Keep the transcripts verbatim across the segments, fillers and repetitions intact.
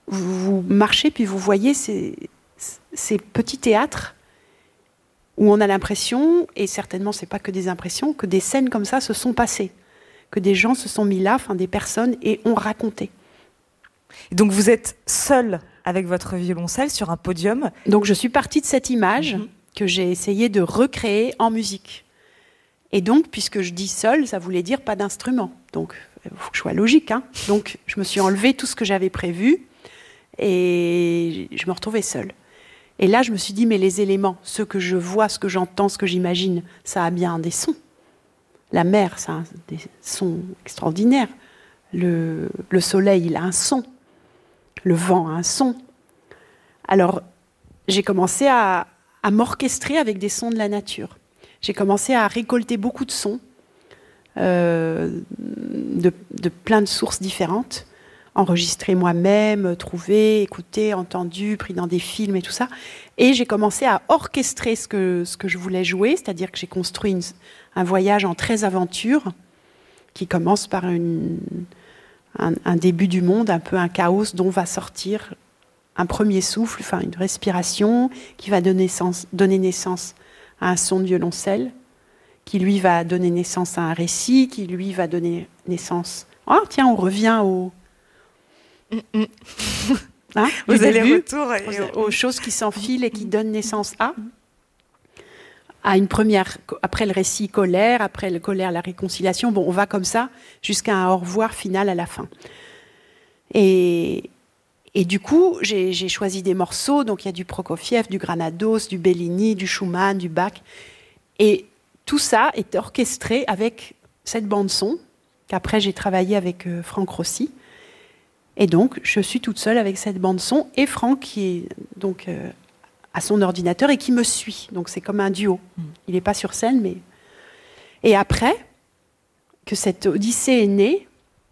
vous, vous marchez, puis vous voyez ces, ces petits théâtres où on a l'impression, et certainement c'est pas que des impressions, que des scènes comme ça se sont passées, que des gens se sont mis là, enfin des personnes, et ont raconté. Et donc vous êtes seule avec votre violoncelle sur un podium. Donc je suis partie de cette image mmh. que j'ai essayé de recréer en musique. Et donc, puisque je dis seule, ça voulait dire pas d'instrument. Donc il faut que je sois logique. Hein. Donc je me suis enlevé tout ce que j'avais prévu et je me retrouvais seule. Et là, je me suis dit, mais les éléments, ce que je vois, ce que j'entends, ce que j'imagine, ça a bien des sons. La mer, ça a des sons extraordinaires. Le, le soleil, il a un son. Le vent a un son. Alors, j'ai commencé à, à m'orchestrer avec des sons de la nature. J'ai commencé à récolter beaucoup de sons, euh, de, de plein de sources différentes, enregistré moi-même, trouvé, écouté, entendu, pris dans des films et tout ça. Et j'ai commencé à orchestrer ce que, ce que je voulais jouer, c'est-à-dire que j'ai construit une, un voyage en treize aventures qui commence par une, un, un début du monde, un peu un chaos dont va sortir un premier souffle, enfin une respiration qui va donner, sens, donner naissance à un son de violoncelle, qui lui va donner naissance à un récit, qui lui va donner naissance... Oh tiens, on revient au... Hein, vous allez début, retour et aux, aux choses qui s'enfilent et qui donnent naissance à à une première, après le récit colère, après le colère la réconciliation. Bon, on va comme ça jusqu'à un au revoir final à la fin. Et, et du coup, j'ai, j'ai choisi des morceaux. Donc il y a du Prokofiev, du Granados, du Bellini, du Schumann, du Bach. Et tout ça est orchestré avec cette bande son qu'après j'ai travaillé avec euh, Franck Rossi. Et donc, je suis toute seule avec cette bande-son et Franck qui est donc euh, à son ordinateur et qui me suit. Donc, c'est comme un duo. Mmh. Il n'est pas sur scène, mais... Et après que cette odyssée est née,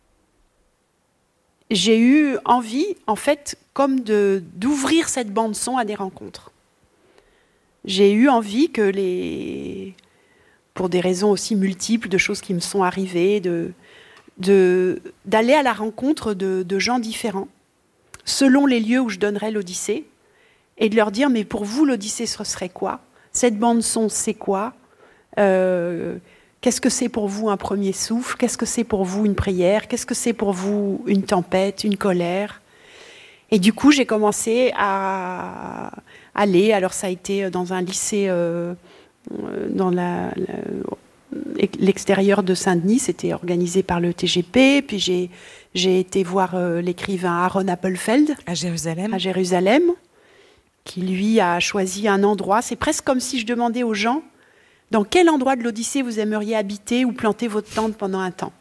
j'ai eu envie, en fait, comme de, d'ouvrir cette bande-son à des rencontres. J'ai eu envie que les... pour des raisons aussi multiples, de choses qui me sont arrivées, de... De, d'aller à la rencontre de, de gens différents, selon les lieux où je donnerais l'Odyssée, et de leur dire, mais pour vous, l'Odyssée, ce serait quoi ? Cette bande-son, c'est quoi ? euh, Qu'est-ce que c'est pour vous un premier souffle ? Qu'est-ce que c'est pour vous une prière ? Qu'est-ce que c'est pour vous une tempête, une colère ? Et du coup, j'ai commencé à aller, alors ça a été dans un lycée, euh, dans la... la l'extérieur de Saint-Denis, c'était organisé par le T G P, puis j'ai, j'ai été voir euh, l'écrivain Aaron Appelfeld à Jérusalem. à Jérusalem, qui lui a choisi un endroit. C'est presque comme si je demandais aux gens dans quel endroit de l'Odyssée vous aimeriez habiter ou planter votre tente pendant un temps.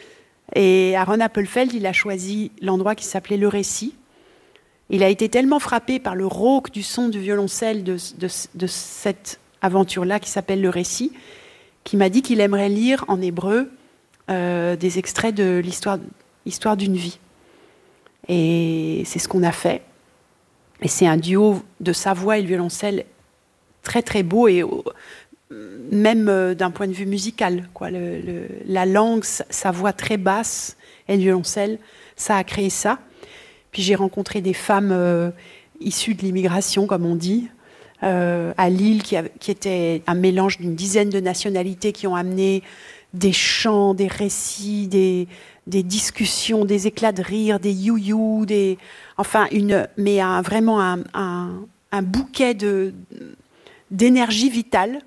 Et Aaron Appelfeld, il a choisi l'endroit qui s'appelait Le Récit. Il a été tellement frappé par le rauque du son du violoncelle de, de, de cette aventure-là qui s'appelle Le Récit, qui m'a dit qu'il aimerait lire en hébreu euh, des extraits de l'histoire, l'histoire d'une vie. Et c'est ce qu'on a fait. Et c'est un duo de sa voix et le violoncelle très très beau, et euh, même euh, d'un point de vue musical, quoi. Le, le, la langue, sa voix très basse et le violoncelle, ça a créé ça. Puis j'ai rencontré des femmes euh, issues de l'immigration, comme on dit, Euh, à Lille, qui, a, qui était un mélange d'une dizaine de nationalités qui ont amené des chants, des récits, des, des discussions, des éclats de rire, des you-you, des, enfin, une, mais un, vraiment un, un, un bouquet de, d'énergie vitale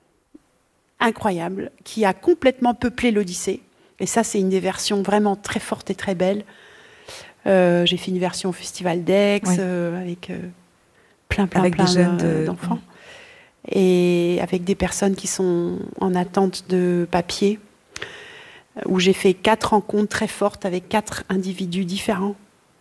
incroyable qui a complètement peuplé l'Odyssée. Et ça, c'est une des versions vraiment très fortes et très belles. Euh, j'ai fait une version au Festival d'Aix, oui. euh, avec... Euh, plein, plein, avec plein des jeunes de, de... d'enfants. Et avec des personnes qui sont en attente de papier, où j'ai fait quatre rencontres très fortes avec quatre individus différents.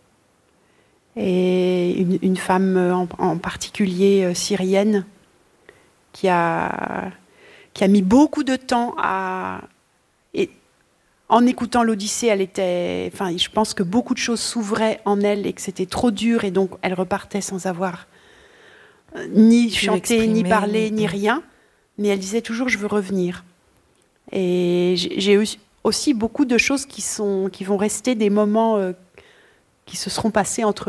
Et une, une femme en, en particulier euh, syrienne qui a, qui a mis beaucoup de temps à... Et en écoutant l'Odyssée, elle était... Enfin, je pense que beaucoup de choses s'ouvraient en elle et que c'était trop dur, et donc elle repartait sans avoir... ni chanter, ni parler, ni rien, mais elle disait toujours « je veux revenir ». Et j'ai eu aussi beaucoup de choses qui, sont, qui vont rester des moments euh, qui se seront passés entre